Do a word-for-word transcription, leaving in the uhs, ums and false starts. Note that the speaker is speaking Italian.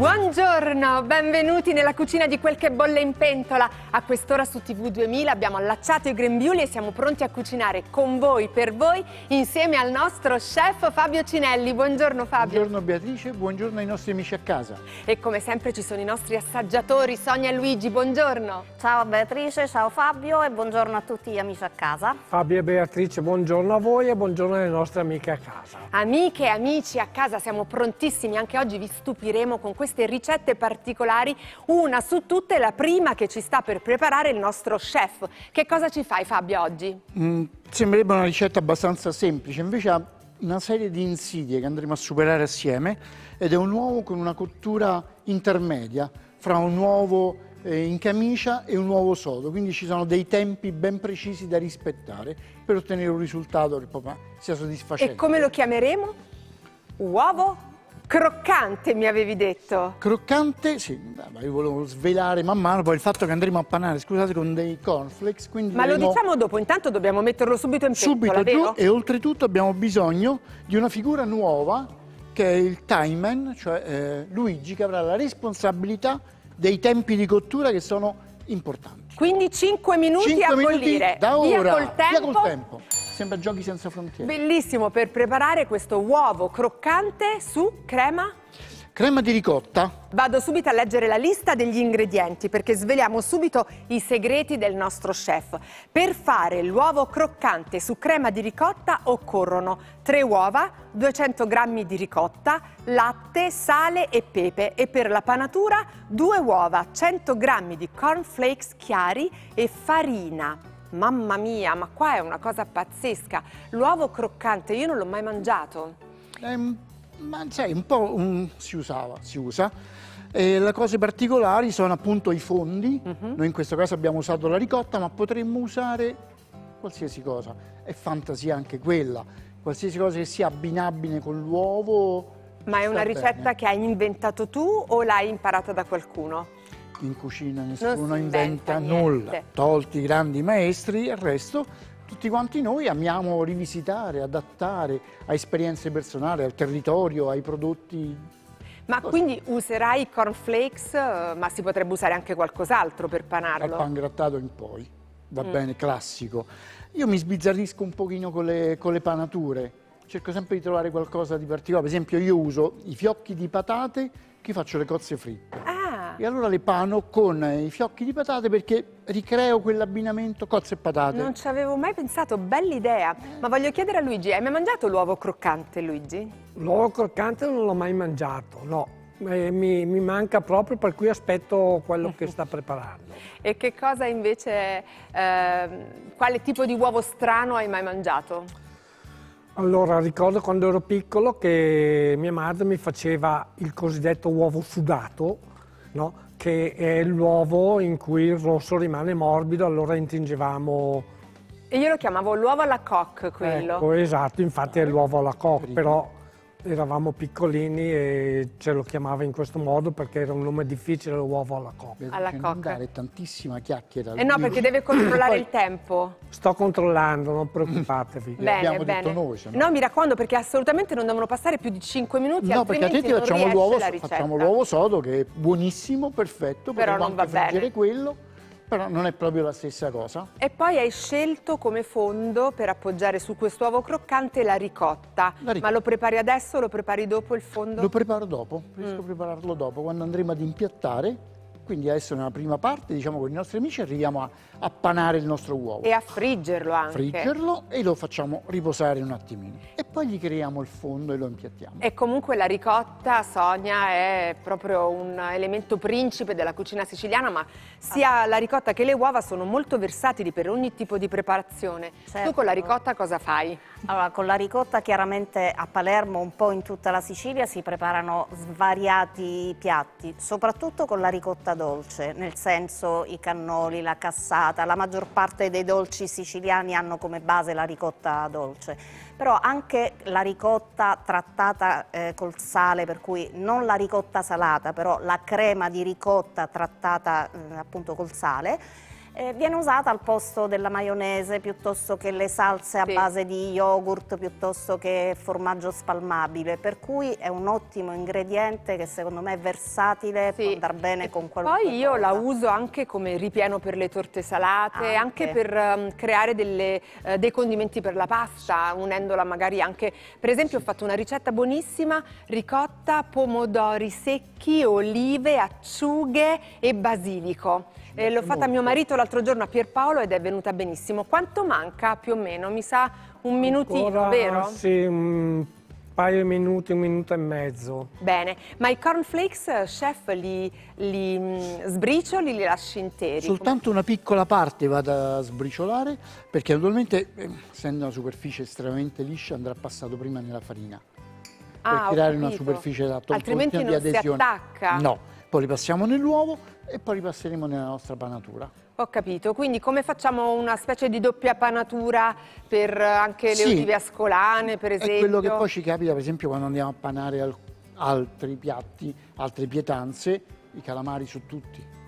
Buongiorno, benvenuti nella cucina di Quel che bolle in pentola. A quest'ora su T V duemila abbiamo allacciato i grembiuli e siamo pronti a cucinare con voi, per voi, insieme al nostro chef Fabio Cinelli. Buongiorno Fabio. Buongiorno Beatrice, buongiorno ai nostri amici a casa. E come sempre ci sono i nostri assaggiatori, Sonia e Luigi, buongiorno. Ciao Beatrice, ciao Fabio e buongiorno a tutti gli amici a casa. Fabio e Beatrice, buongiorno a voi e buongiorno alle nostre amiche a casa. Amiche e amici a casa, siamo prontissimi, anche oggi vi stupiremo con queste ricette particolari, una su tutte, la prima che ci sta per preparare il nostro chef. Che cosa ci fai Fabio oggi? Mm, sembrerebbe una ricetta abbastanza semplice, invece ha una serie di insidie che andremo a superare assieme ed è un uovo con una cottura intermedia fra un uovo eh, in camicia e un uovo sodo, quindi ci sono dei tempi ben precisi da rispettare per ottenere un risultato che proprio sia soddisfacente. E come lo chiameremo? Uovo croccante, mi avevi detto. Croccante, sì, ma io volevo svelare man mano poi il fatto che andremo a panare, scusate, con dei cornflakes. Quindi Ma lo diciamo dopo, intanto dobbiamo metterlo subito in pentola, subito vero? giù, e oltretutto abbiamo bisogno di una figura nuova che è il time man, cioè eh, Luigi, che avrà la responsabilità dei tempi di cottura che sono importanti. Quindi cinque minuti cinque a minuti bollire. da ora, Via col tempo. via col tempo. Sembra Giochi senza frontiere. Bellissimo per preparare questo uovo croccante su crema. Crema di ricotta. Vado subito a leggere la lista degli ingredienti perché sveliamo subito i segreti del nostro chef. Per fare l'uovo croccante su crema di ricotta occorrono tre uova, duecento grammi di ricotta, latte, sale e pepe, e per la panatura due uova, cento grammi di cornflakes chiari e farina. Mamma mia, ma qua è una cosa pazzesca. L'uovo croccante io non l'ho mai mangiato. Ehm, ma sai, un po' um, si usava, si usa. E le cose particolari sono appunto i fondi. Uh-huh. Noi in questo caso abbiamo usato la ricotta, ma potremmo usare qualsiasi cosa. È fantasia anche quella. Qualsiasi cosa che sia abbinabile con l'uovo. Ma è una ricetta bene. che hai inventato tu o l'hai imparata da qualcuno? In cucina nessuno inventa inventa nulla, tolti i grandi maestri, il resto tutti quanti noi amiamo rivisitare, adattare a esperienze personali, al territorio, ai prodotti. Ma Cosa? Quindi userai i cornflakes, ma si potrebbe usare anche qualcos'altro per panarlo? Al pan grattato in poi, va Mm. bene, classico. Io mi sbizzarrisco un pochino con le, con le panature, cerco sempre di trovare qualcosa di particolare. Per esempio io uso i fiocchi di patate che faccio le cozze fritte. Ah. E allora le pano con i fiocchi di patate perché ricreo quell'abbinamento cozze e patate. Non ci avevo mai pensato, bella idea. Ma voglio chiedere a Luigi, hai mai mangiato l'uovo croccante, Luigi? L'uovo croccante non l'ho mai mangiato, no. Eh, mi, mi manca proprio, per cui aspetto quello che sta preparando. E che cosa invece, eh, quale tipo di uovo strano hai mai mangiato? Allora, ricordo quando ero piccolo che mia madre mi faceva il cosiddetto uovo sudato, no? Che è l'uovo in cui il rosso rimane morbido, allora intingevamo... E io lo chiamavo l'uovo alla coque, quello. Ecco, esatto, infatti è l'uovo alla coque, però eravamo piccolini e ce lo chiamava in questo modo perché era un nome difficile, l'uovo alla coque. Alla non cocca. dare tantissima chiacchiera. Eh no, perché deve controllare il tempo. Sto controllando, non preoccupatevi. Bene, abbiamo bene. detto noi, se no. No, mi raccomando, perché assolutamente non devono passare più di cinque minuti, No, perché a altrimenti te ti non facciamo riesce l'uovo, la ricetta. facciamo l'uovo sodo che è buonissimo, perfetto, Però potremmo non va anche friggere bene. quello, però non è proprio la stessa cosa. E poi hai scelto come fondo per appoggiare su quest'uovo croccante la ricotta. La ricotta. Ma lo prepari adesso o lo prepari dopo il fondo? Lo preparo dopo, riesco Mm. a prepararlo dopo, quando andremo ad impiattare. Quindi adesso nella prima parte, diciamo, con i nostri amici arriviamo a, a panare il nostro uovo. E a friggerlo anche. Friggerlo e lo facciamo riposare un attimino. E poi gli creiamo il fondo e lo impiattiamo. E comunque la ricotta, Sonia, è proprio un elemento principe della cucina siciliana, ma sia la ricotta che le uova sono molto versatili per ogni tipo di preparazione. Certo. Tu con la ricotta cosa fai? Allora, con la ricotta chiaramente a Palermo, un po' in tutta la Sicilia, si preparano svariati piatti, soprattutto con la ricotta dolce, nel senso i cannoli, la cassata, la maggior parte dei dolci siciliani hanno come base la ricotta dolce. Però anche la ricotta trattata eh, col sale, per cui non la ricotta salata, però la crema di ricotta trattata eh, appunto col sale, Eh, viene usata al posto della maionese, piuttosto che le salse a Sì. base di yogurt, piuttosto che formaggio spalmabile, per cui è un ottimo ingrediente che secondo me è versatile, Sì. può andare bene con qualunque Poi io cosa. la uso anche come ripieno per le torte salate, anche, Anche. per um, creare delle, eh, dei condimenti per la pasta, unendola magari anche, per esempio ho fatto una ricetta buonissima, ricotta, pomodori secchi, olive, acciughe e basilico. Eh, l'ho fatta a mio marito l'altro giorno a Pierpaolo ed è venuta benissimo. Quanto manca più o meno? Mi sa un minutino, Ancora, vero? Sì, un paio di minuti, un minuto e mezzo. Bene, ma i cornflakes, chef, li, li mm, sbricioli, li lasci interi? Soltanto una piccola parte vado a sbriciolare perché naturalmente, eh, essendo una superficie estremamente liscia, andrà passato prima nella farina per Ah, ho creare una capito. superficie da Altrimenti di non si adesione. attacca. No, poi li passiamo nell'uovo e poi li passeremo nella nostra panatura. Ho capito, quindi come facciamo una specie di doppia panatura per anche le Sì. olive ascolane, per esempio? È quello che poi ci capita, per esempio, quando andiamo a panare al- altri piatti, altre pietanze, i calamari su tutti.